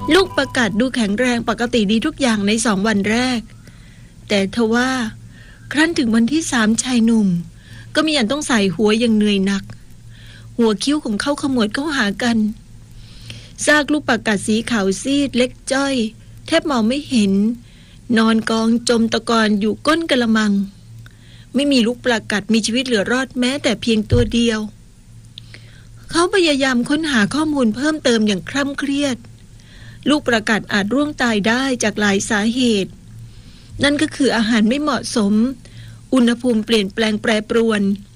ลูกประกาศดูแข็งแรงปกติดีทุกอย่างใน2 วันแรกแต่ทว่าครั้นถึงวันที่3ชายหนุ่มก็มีอันต้องใส่หัวอย่างเหนื่อยหนักหัวคิ้วของเขาขมวดเข้าหากันซากลูกประกาศสีขาวซีดเล็กจ้อยแทบมองไม่เห็นนอนกองจมตะกอนอยู่ก้นกระมังไม่มีลูกประกาศมีชีวิตเหลือรอดแม้แต่เพียงตัวเดียวเขาพยายามค้นหาข้อมูลเพิ่มเติมอย่างคร่ำเครียดลูกประกาศอาจร่วงตายได้จากหลายสาเหตุนั่นก็คืออาหารไม่เหมาะสมอุณหภูมิเปลี่ยนแปลงแปรปรวน